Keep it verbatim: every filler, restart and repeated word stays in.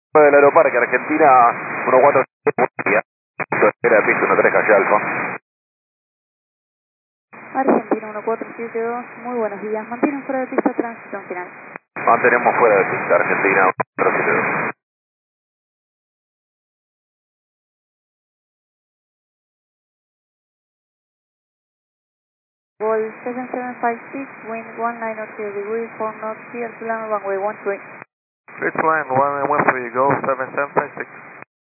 del Aeroparque Argentina uno cuatro siete, era piso uno tres calle Alfa. Argentina uno cuatro siete dos, muy buenos días. Mantienen fuera de pista, tránsito en final. Mantenemos fuera de pista, Argentina uno cuatro siete dos. Vol seven seven five six, wind one nine zero degrees, four knots, clear to land, runway one three. Clear to land, one one three, go seven seven five six.